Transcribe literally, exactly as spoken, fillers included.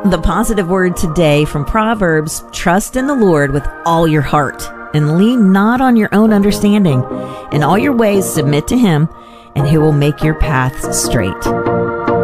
The positive word today from Proverbs: trust in the Lord with all your heart and lean not on your own understanding. In all your ways submit to him, and he will make your paths straight.